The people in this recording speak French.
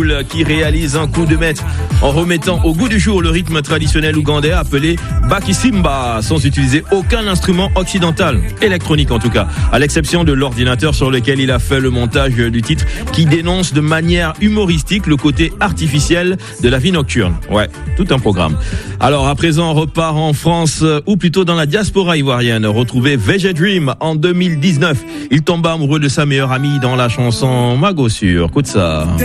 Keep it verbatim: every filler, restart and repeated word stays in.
qui réalise un coup de maître en remettant au goût du jour le rythme traditionnel ougandais appelé Bakisimba, sans utiliser aucun instrument occidental, électronique en tout cas, à l'exception de l'ordinateur sur lequel il a fait le montage du titre, qui dénonce de manière humoristique le côté artificiel de la vie nocturne. Ouais, tout un programme. Alors à présent, on repart en France, ou plutôt dans la diaspora ivoirienne. Retrouvez V G Dream en deux mille dix-neuf. Il tomba amoureux de sa meilleure amie dans la chanson Mago Sur. Écoute ça.